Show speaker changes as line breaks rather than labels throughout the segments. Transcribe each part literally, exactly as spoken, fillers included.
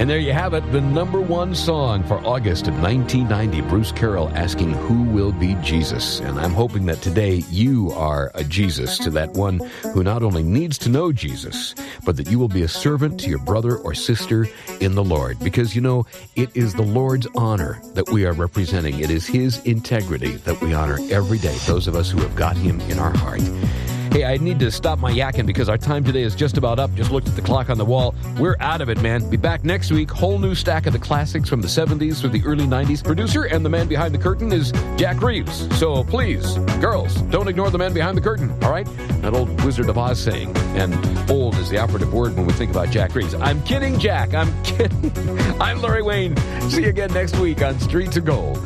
And there you have it, the number one song for August of nineteen ninety, Bruce Carroll asking who will be Jesus. And I'm hoping that today you are a Jesus to that one who not only needs to know Jesus, but that you will be a servant to your brother or sister in the Lord. Because, you know, it is the Lord's honor that we are representing. It is His integrity that we honor every day, those of us who have got Him in our heart. Hey, I need to stop my yakking because our time today is just about up. Just looked at the clock on the wall. We're out of it, man. Be back next week. Whole new stack of the classics from the seventies through the early nineties. Producer and the man behind the curtain is Jack Reeves. So please, girls, don't ignore the man behind the curtain, all right? That old Wizard of Oz saying. And old is the operative word when we think about Jack Reeves. I'm kidding, Jack. I'm kidding. I'm Larry Wayne. See you again next week on Streets of Gold.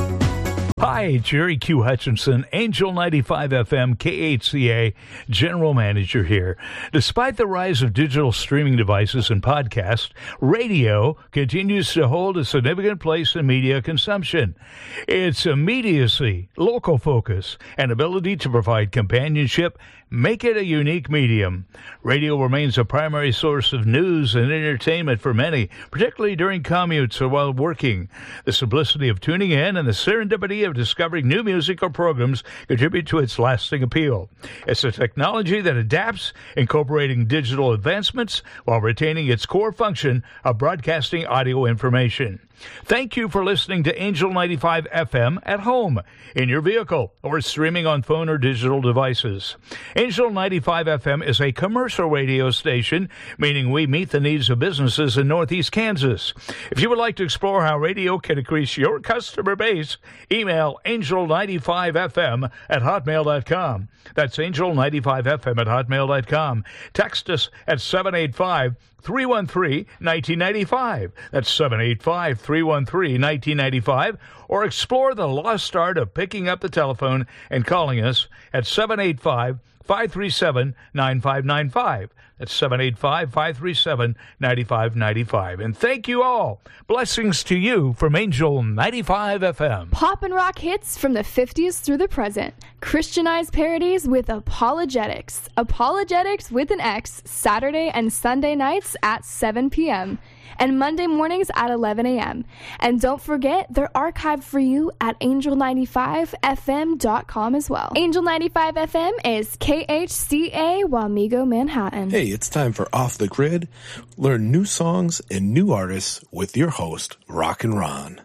Hi, Jerry Q. Hutchinson, Angel ninety-five F M, K H C A, General Manager here. Despite the rise of digital streaming devices and podcasts, radio continues to hold a significant place in media consumption. Its immediacy, local focus, and ability to provide companionship make it a unique medium. Radio remains a primary source of news and entertainment for many, particularly during commutes or while working. The simplicity of tuning in and the serendipity of discovering new music or programs contribute to its lasting appeal. It's a technology that adapts, incorporating digital advancements while retaining its core function of broadcasting audio information. Thank you for listening to Angel ninety-five F M at home, in your vehicle, or streaming on phone or digital devices. Angel ninety-five F M is a commercial radio station, meaning we meet the needs of businesses in Northeast Kansas. If you would like to explore how radio can increase your customer base, email angel ninety-five F M at hotmail dot com. That's angel ninety-five F M at hotmail dot com. Text us at seven eight five, three one three, one nine nine five. That's seven eight five, three one three, one nine nine five. Or explore the lost art of picking up the telephone and calling us at seven eight five, five three seven, nine five nine five. That's seven eight five, five three seven, nine five nine five. And thank you all. Blessings to you from Angel ninety-five F M.
Pop and rock hits from the fifties through the present. Christianized parodies with Apologetics. Apologetics with an X, Saturday and Sunday nights at seven p.m. and Monday mornings at eleven a.m. And don't forget, they're archived for you at angel ninety-five F M dot com as well. Angel ninety-five F M is K H C A Wamego, Manhattan.
Hey, it's time for Off the Grid. Learn new songs and new artists with your host, Rockin' Ron.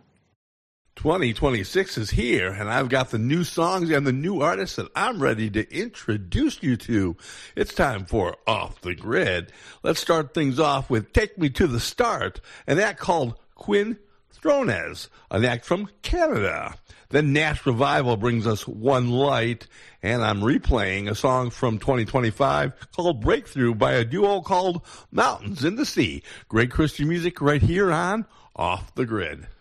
twenty twenty-six is here, and I've got the new songs and the new artists that I'm ready to introduce you to. It's time for Off the Grid. Let's start things off with Take Me to the Start, an act called Quinn Thrones, an act from Canada. Then Nash Revival brings us One Light, and I'm replaying a song from twenty twenty-five called Breakthrough by a duo called Mountains in the Sea. Great Christian music right here on Off the Grid.